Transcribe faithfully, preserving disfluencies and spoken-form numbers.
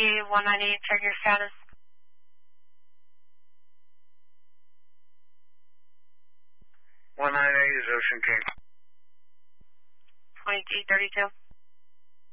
Key one ninety-eight, check your status. one ninety-eight is Ocean King. twenty-two thirty-two.